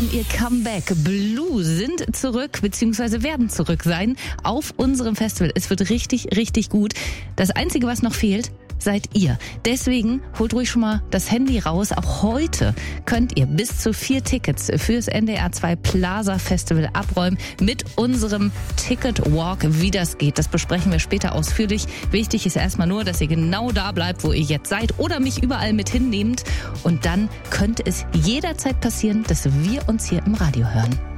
an ihr Comeback. Blue sind zurück, beziehungsweise werden zurück sein auf unserem Festival. Es wird richtig, richtig gut. Das Einzige, was noch fehlt, seid ihr. Deswegen holt ruhig schon mal das Handy raus. Auch heute könnt ihr bis zu 4 Tickets fürs NDR 2 Plaza Festival abräumen mit unserem Ticket Walk. Wie das geht, das besprechen wir später ausführlich. Wichtig ist erstmal nur, dass ihr genau da bleibt, wo ihr jetzt seid oder mich überall mit hinnehmt. Und dann könnte es jederzeit passieren, dass wir uns hier im Radio hören.